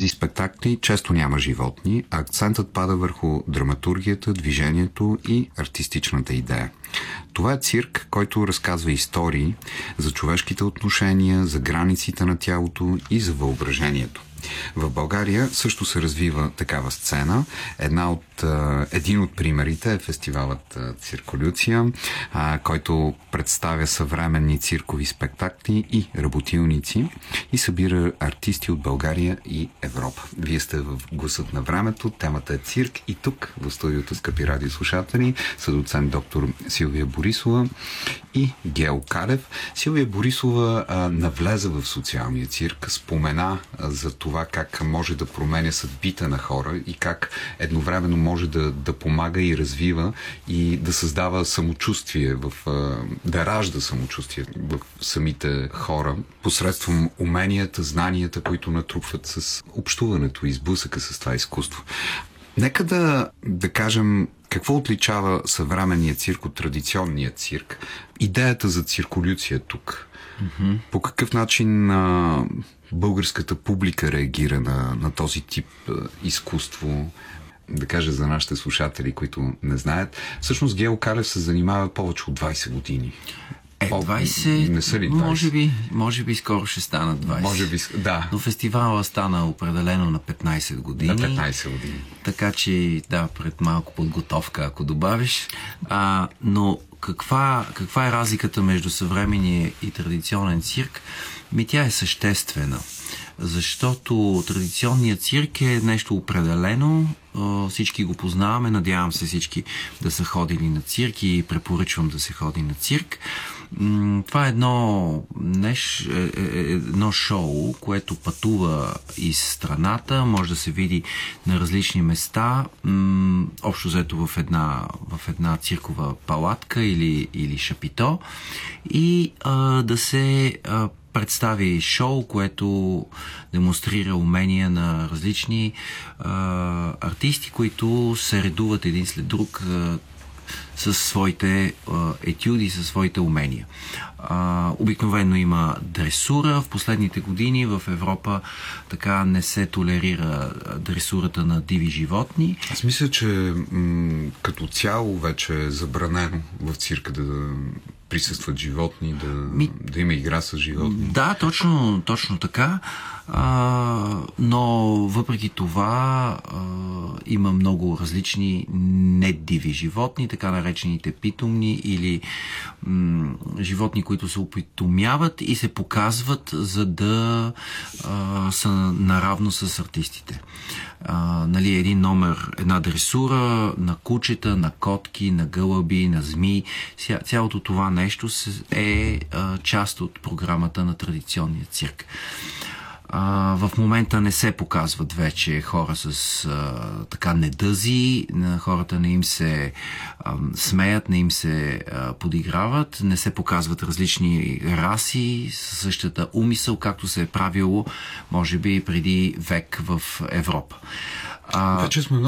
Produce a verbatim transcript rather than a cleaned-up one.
тези спектакли често няма животни, а акцентът пада върху драматургията, движението и артистичната идея. Това е цирк, който разказва истории за човешките отношения, за границите на тялото и за въображението. В България също се развива такава сцена. Една от, един от примерите е фестивалът Цирколюция, който представя съвременни циркови спектакли и работилници и събира артисти от България и Европа. Вие сте в Гласът на времето, темата е цирк и тук в студиото, скъпи радиослушатели, са доцент доктор Силвия Борисова и Гео Калев. Силвия Борисова а, навлезе в социалния цирк, спомена а, за това как може да променя съдбите на хора и как едновременно може да, да помага и развива и да създава самочувствие, в, а, да ражда самочувствие в самите хора посредством уменията, знанията, които натрупват с общуването и сблъсъка с това изкуство. Нека да, да кажем какво отличава съвременния цирк от традиционния цирк. Идеята за цирколюция тук. Mm-hmm. По какъв начин а, българската публика реагира на, на този тип а, изкуство? Да кажа за нашите слушатели, които не знаят. Всъщност Гео Калев се занимава повече от двайсет години. Е, двайсет, не са ли двайсет? Може би, може би скоро ще стана двайсет. Може би, да. Но фестивала стана определено на петнайсет години. На петнайсет години. Така че, да, пред малко подготовка, ако добавиш. А, но каква, каква е разликата между съвременния и традиционен цирк? Ми тя е съществена. Защото традиционният цирк е нещо определено, всички го познаваме, надявам се всички да са ходили на цирк и препоръчвам да се ходи на цирк. Това е едно, неш, едно шоу, което пътува из страната, може да се види на различни места, общо взето в една, в една циркова палатка или, или шапито, и а, да се а, представи шоу, което демонстрира умения на различни а, артисти, които се редуват един след друг а, със своите а, етюди, със своите умения. А, обикновено има дресура. В последните години в Европа така не се толерира дресурата на диви животни. Аз мисля, че м- като цяло вече е забранено в цирка да присъстват животни, да, Ми... да има игра с животни. Да, точно, точно така. А, но въпреки това а, има много различни недиви животни, така наречените питомни или м, животни, които се опитомяват и се показват, за да а, са наравно с артистите. А, нали, един номер, една дресура на кучета, на котки, на гълъби, на змии. Цялото това нещо е а, част от програмата на традиционния цирк. А, в момента не се показват вече хора с а, така недъзи, на хората не им се а, смеят, не им се а, подиграват, не се показват различни раси със същата умисъл, както се е правило, може би, преди век в Европа. А, вече сме